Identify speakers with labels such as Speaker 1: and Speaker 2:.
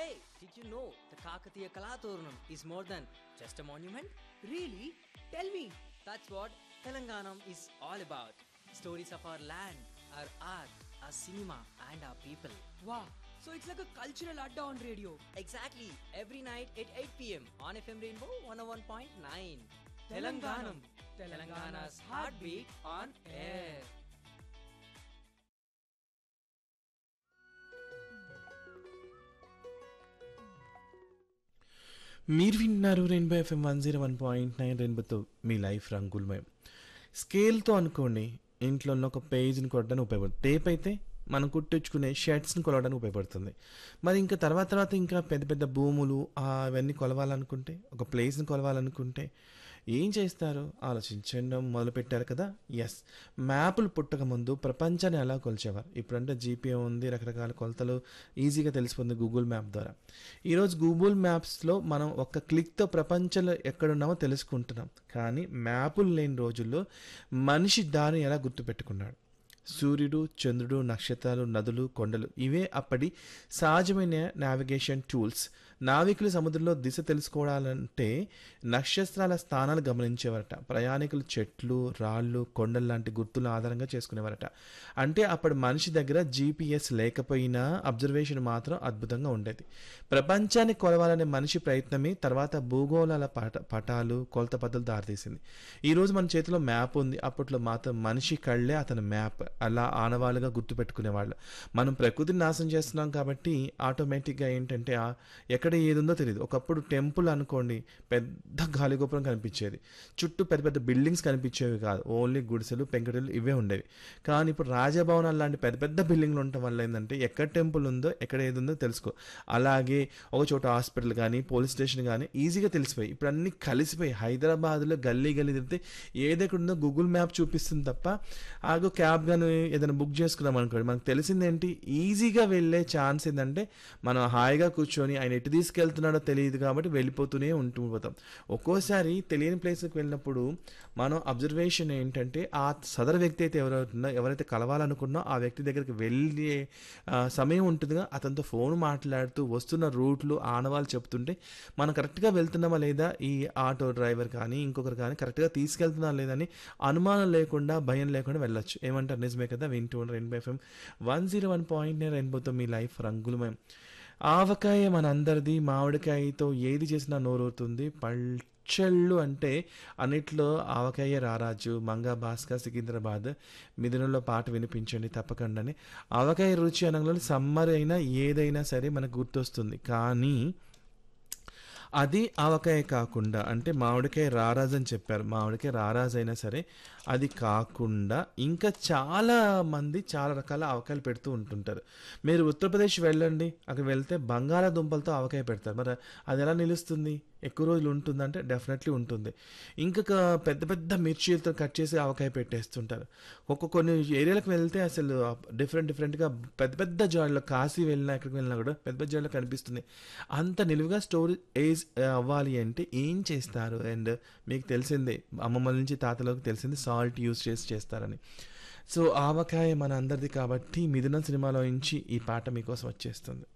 Speaker 1: Hey, did you know the Kakatiya Kalaturnam is more than just a monument?
Speaker 2: Really? Tell me.
Speaker 1: That's what Telanganam is all about. Stories of our land, our art, our cinema, and our people.
Speaker 2: Wow. So it's like a cultural adda on radio.
Speaker 1: Exactly, every night at 8 pm on FM Rainbow 101.9.
Speaker 2: Telanganam.
Speaker 1: Telangana's heartbeat on air.
Speaker 3: మీరు విన్నారు rainbow FM 101.9 రెయిన్బోతో మీ life రంగులమయం. స్కేల్తో అనుకోండి, ఇంట్లో ఉన్న ఒక పేజ్ని కొట్టడానికి ఉపయోగపడుతుంది. టేప్ అయితే మనం కుట్టించుకునే షర్ట్స్ని కొలవడానికి ఉపయోగపడుతుంది. మరి ఇంకా తర్వాత ఇంకా పెద్ద పెద్ద భూములు అవన్నీ కొలవాలనుకుంటే, ఒక ప్లేస్ని కొలవాలనుకుంటే ఏం చేస్తారు ఆలోచించడం మొదలుపెట్టారు కదా. ఎస్, మ్యాపులు పుట్టక ముందు ప్రపంచాన్ని ఎలా కొలిచేవారు. ఇప్పుడంటే జీపీఏ ఉంది, రకరకాల కొలతలు ఈజీగా తెలిసిపోతుంది గూగుల్ మ్యాప్ ద్వారా. ఈరోజు గూగుల్ మ్యాప్స్లో మనం ఒక క్లిక్తో ప్రపంచంలో ఎక్కడున్నామో తెలుసుకుంటున్నాం. కానీ మ్యాపులు లేని రోజుల్లో మనిషి దారిని ఎలా గుర్తుపెట్టుకున్నాడు. సూర్యుడు, చంద్రుడు, నక్షత్రాలు, నదులు, కొండలు ఇవే అప్పటి సహజమైన నావిగేషన్ టూల్స్. నావికులు సముద్రంలో దిశ తెలుసుకోవాలంటే నక్షత్రాల స్థానాలు గమనించేవారట. ప్రయాణికులు చెట్లు, రాళ్ళు, కొండలు లాంటి గుర్తుల ఆధారంగా చేసుకునేవారట. అంటే అప్పుడు మనిషి దగ్గర జీపీఎస్ లేకపోయినా అబ్జర్వేషన్ మాత్రం అద్భుతంగా ఉండేది. ప్రపంచాన్ని కొలవాలనే మనిషి ప్రయత్నమే తర్వాత భూగోళాల పటాలు, కొలత పద్ధతులు దారితీసింది. ఈరోజు మన చేతిలో మ్యాప్ ఉంది, అప్పట్లో మాత్రం మనిషి కళ్ళే అతని మ్యాప్. అలా ఆనవాళ్ళుగా గుర్తుపెట్టుకునేవాళ్ళు. మనం ప్రకృతిని నాశనం చేస్తున్నాం కాబట్టి ఆటోమేటిక్గా ఏంటంటే ఎక్కడ ఏది ఉందో తెలియదు. ఒకప్పుడు టెంపుల్ అనుకోండి, పెద్ద గాలిగోపురం కనిపించేది, చుట్టూ పెద్ద పెద్ద బిల్డింగ్స్ కనిపించేవి కాదు, ఓన్లీ గుడిసెలు, పెంకుటిల్లు ఇవే ఉండేవి. కానీ ఇప్పుడు రాజభవనాలు లాంటి పెద్ద పెద్ద బిల్డింగ్లు ఉండటం వల్ల ఏంటంటే ఎక్కడ టెంపుల్ ఉందో, ఎక్కడ ఏది ఉందో తెలుసుకో. అలాగే ఒక చోట హాస్పిటల్ కానీ, పోలీస్ స్టేషన్ కానీ ఈజీగా తెలిసిపోయి ఇప్పుడు అన్నీ కలిసిపోయి హైదరాబాద్లో గల్లీ గల్లీ తిరిగితే ఏదెక్కడుందో గూగుల్ మ్యాప్ చూపిస్తుంది తప్ప ఆగో క్యాబ్ కానీ ఏదైనా బుక్ చేసుకున్నాం అనుకోండి, మనకు తెలిసిందేంటి, ఈజీగా వెళ్ళే ఛాన్స్ ఏంటంటే మనం హాయిగా కూర్చొని ఆయన ఎటు తీసుకెళ్తున్నాడో తెలియదు కాబట్టి వెళ్ళిపోతూనే పోతాం. ఒక్కోసారి తెలియని ప్లేస్కి వెళ్ళినప్పుడు మనం అబ్జర్వేషన్ ఏంటంటే ఆ సదరు వ్యక్తి అయితే ఎవరైతే కలవాలనుకున్నా ఆ వ్యక్తి దగ్గరికి వెళ్ళే సమయం ఉంటుందిగా, అతనితో ఫోన్ మాట్లాడుతూ వస్తున్న రూట్లు, ఆనవాళ్ళు చెప్తుంటే మనం కరెక్ట్గా వెళ్తున్నామా లేదా, ఈ ఆటో డ్రైవర్ కానీ ఇంకొకరు కానీ కరెక్ట్గా తీసుకెళ్తున్నా లేదని అనుమానం లేకుండా, భయం లేకుండా వెళ్ళొచ్చు. ఏమంటారు, నిజమే కదా. వింటూ రెయిన్బో ఎఫ్ఎం 101.9 రెయిన్బోతో మీ లైఫ్ రంగులమయం. ఆవకాయ మనందరిది, మామిడికాయతో ఏది చేసినా నోరవుతుంది. పల్చళ్ళు అంటే అన్నిట్లో ఆవకాయ రారాజు. మంగా భాస్కర్, సికింద్రాబాద్. మిథునంలో పాట వినిపించండి తప్పకుండా. ఆవకాయ రుచి అనగా సమ్మర్ అయినా ఏదైనా సరే మనకు గుర్తొస్తుంది. కానీ అది ఆవకాయ కాకుండా, అంటే మామిడికాయ రారాజు అని చెప్పారు, మామిడికాయ రారాజు అయినా సరే అది కాకుండా ఇంకా చాలా మంది చాలా రకాల ఆవకాయలు పెడుతూ ఉంటుంటారు. మీరు ఉత్తరప్రదేశ్ వెళ్ళండి, అక్కడ వెళ్తే బంగాళాదుంపలతో ఆవకాయ పెడతారు. మరి అది ఎలా నిలుస్తుంది, ఎక్కువ రోజులు ఉంటుందంటే డెఫినెట్లీ ఉంటుంది. ఇంకొక పెద్ద పెద్ద మిర్చీలతో కట్ చేసి ఆవకాయ పెట్టేస్తుంటారు. కొన్ని ఏరియాలకు వెళ్తే అసలు డిఫరెంట్గా పెద్ద పెద్ద జాడలో, కాశీ వెళ్ళినా ఎక్కడికి వెళ్ళినా కూడా పెద్ద పెద్ద జాడలో కనిపిస్తుంది. అంత నిలువుగా స్టోరేజ్ అవ్వాలి అంటే ఏం చేస్తారు? అండ్ మీకు తెలిసిందే, అమ్మమ్మల నుంచి తాతలోకి తెలిసింది సాల్ట్ యూజ్ చేస్తారని. సో ఆవకాయ మన అందరిది కాబట్టి మిథునం సినిమాలో నుంచి ఈ పాట మీకోసం వచ్చేస్తుంది.